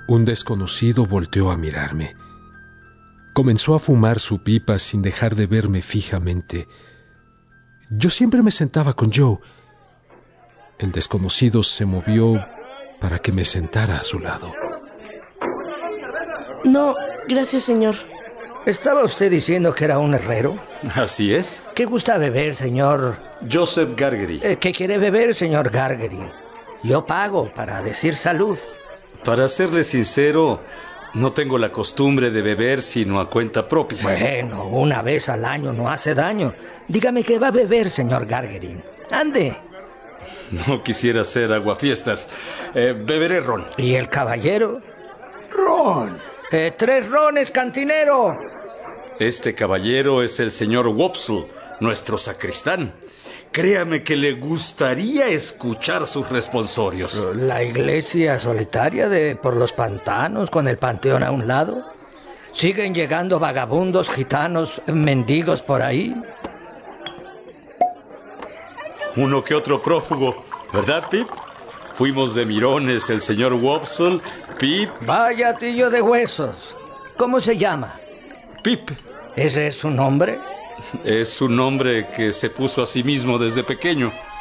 Un desconocido volteó a mirarme. Comenzó a fumar su pipa sin dejar de verme fijamente. Yo siempre me sentaba con Joe. El desconocido se movió para que me sentara a su lado. No, gracias, señor. ¿Estaba usted diciendo que era un herrero? Así es. ¿Qué gusta beber, señor? Joseph Gargery. ¿Qué quiere beber, señor Gargery? Yo pago para decir salud. Para serle sincero, no tengo la costumbre de beber sino a cuenta propia. Bueno, una vez al año no hace daño. Dígame qué va a beber, señor Gargery. Ande. No quisiera hacer aguafiestas. Beberé ron. ¿Y el caballero? ¡Ron! 3 rones, cantinero. Este caballero es el señor Wopsle, nuestro sacristán. Créame que le gustaría escuchar sus responsorios. ¿La iglesia solitaria de por los pantanos con el panteón a un lado? ¿Siguen llegando vagabundos, gitanos, mendigos por ahí? Uno que otro prófugo, ¿verdad, Pip? Fuimos de mirones el señor Wopsle, Pip... Vaya tillo de huesos. ¿Cómo se llama? Pip. ¿Ese es su nombre? Es un nombre que se puso a sí mismo desde pequeño.